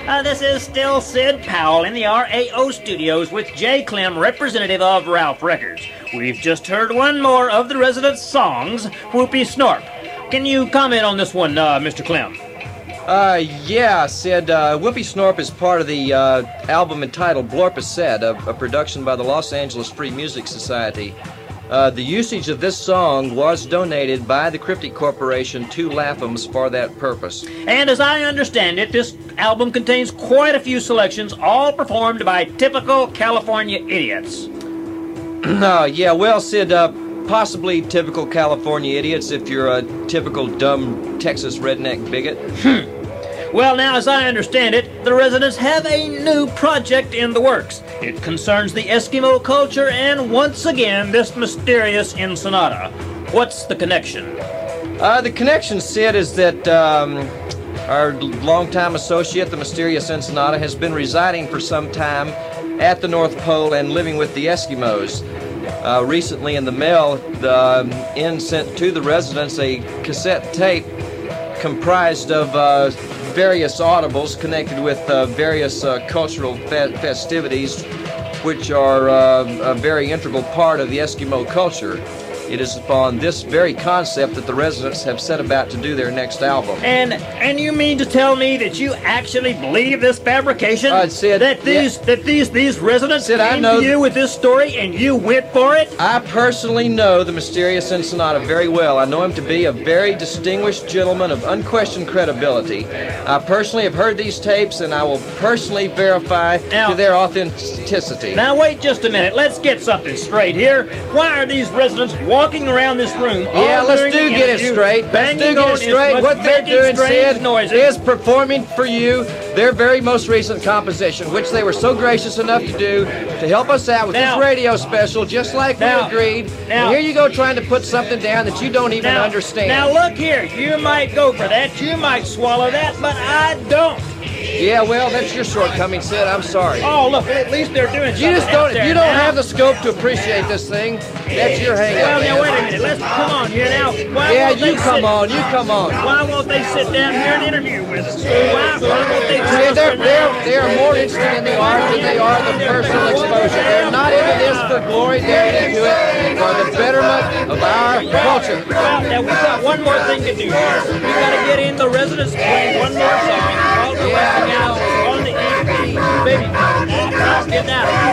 This is still Sid Powell in the RAO studios with Jay Clem, representative of Ralph Records. We've just heard one more of the Residents' songs, Whoopie Snorp. Can you comment on this one, Mr. Clem? Yeah, Sid. Whoopie Snorp is part of the album entitled Blorpacet, a production by the Los Angeles Free Music Society. The usage of this song was donated by the Cryptic Corporation to Lapham's for that purpose. And as I understand it, this album contains quite a few selections, all performed by typical California idiots. Yeah, well, Sid, possibly typical California idiots if you're a typical dumb Texas redneck bigot. Well, now, as I understand it, the Residents have a new project in the works. It concerns the Eskimo culture and, once again, this mysterious Ensenada. What's the connection? The connection, Sid, is that our longtime associate, the mysterious Ensenada, has been residing for some time at the North Pole and living with the Eskimos. Recently in the mail, the Inn sent to the Residents a cassette tape comprised of various audibles connected with various cultural festivities, which are a very integral part of the Eskimo culture. It is upon this very concept that the Residents have set about to do their next album. And you mean to tell me that you actually believe this fabrication? Sid, that these Residents Sid, came to you with this story and you went for it? I personally know the mysterious Ensenada very well. I know him to be a very distinguished gentleman of unquestioned credibility. I personally have heard these tapes, and I will personally verify to their authenticity. Now wait just a minute. Let's get something straight here. Why are these Residents walking around this room? Yeah, let's do get it straight. Let's do get it straight. What they're doing, Sid, is performing for you their very most recent composition, which they were so gracious enough to do to help us out with this radio special, just like we agreed. And here you go trying to put something down that you don't even understand. Now look here, you might go for that, you might swallow that, but I don't. Yeah, well, that's your shortcoming, Sid. I'm sorry. Oh, look, at least they're doing something. You just don't. If you don't have the scope to appreciate this thing, that's your hang-up. Well, now wait a minute. Let's come on here now. Yeah, you come on. You come on. Why won't they sit down here and interview with us? Why won't they? They are more interested in the art than they are the personal exposure. They're not into this for glory. They're into it for the betterment of our culture. Well, now we've got one more thing to do here. We've got to get in the Residents playing one more song. On the EP, baby. Let's get that.